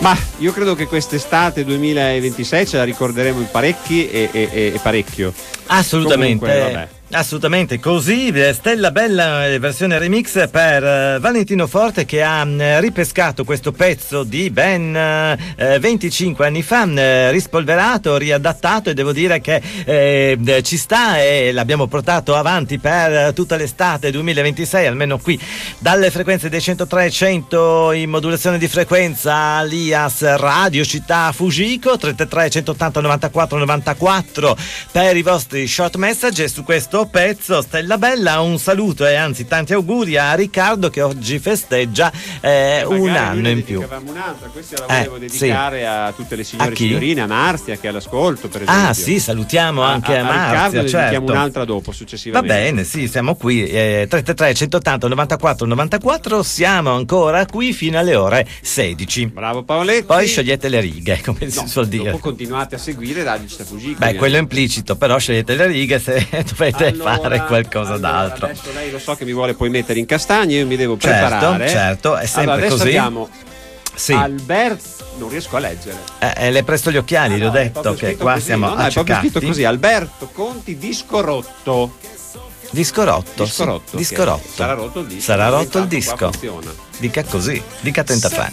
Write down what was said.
Ma io credo che quest'estate 2026 ce la ricorderemo in parecchi e parecchio. Assolutamente. Comunque, vabbè. Assolutamente così. Stella Bella, versione remix per Valentino Forte, che ha ripescato questo pezzo di ben 25 anni fa, rispolverato, riadattato, e devo dire che ci sta, e l'abbiamo portato avanti per tutta l'estate 2026, almeno qui dalle frequenze dei 103.100 in modulazione di frequenza alias Radio Città Fujiko, 333 180 94 94 per i vostri short message. E su questo pezzo Stella Bella un saluto e anzi tanti auguri a Riccardo, che oggi festeggia un anno in più. Un'altra, questa la volevo dedicare sì. a tutte le signore e signorine, a Marzia che è all'ascolto, per esempio. Ah sì, salutiamo anche a Marzia. Riccardo ne dedichiamo certo. un'altra dopo, successivamente. Va bene, sì, siamo qui 333 180 94 94, siamo ancora qui fino alle ore 16. Bravo Paoletti. Poi scegliete le righe, come si suol dire. Dopo continuate a seguire Radio Città Fujiko. Beh, quello è implicito, però scegliete le righe se dovete fare qualcosa d'altro. Adesso lei lo so che mi vuole poi mettere in castagne, io mi devo preparare. Certo, è sempre adesso così. Abbiamo sì. Alberto, non riesco a leggere. Le presto gli occhiali, l'ho detto che qua così, siamo è proprio accecati. scritto così, Alberto Conti Disco Rotto. Disco rotto. Disco rotto. Disco rotto. Sarà rotto il disco. Sarà rotto il disco. Funziona. Dica così, dica 33.